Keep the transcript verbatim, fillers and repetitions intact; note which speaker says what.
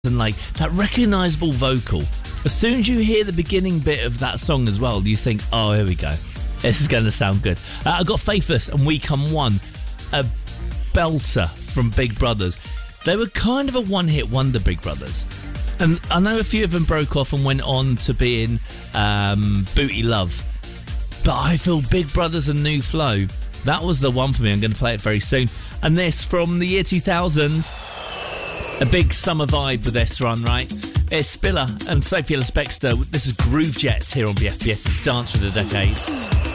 Speaker 1: and like that recognisable vocal. As soon as you hear the beginning bit of that song as well, you think, oh, here we go. This is going to sound good. Uh, I got Faithless and We Come One, a belter from Big Brothers. They were kind of a one-hit wonder, Big Brothers. And I know a few of them broke off and went on to be in um, Booty Love. But I feel Big Brothers and New Flow, that was the one for me. I'm going to play it very soon. And this from the year two thousand, a big summer vibe with this one, right? It's Spiller and Sophie Ellis-Bextor. This is Groove Jets here on B F B S's Dance of the Decades.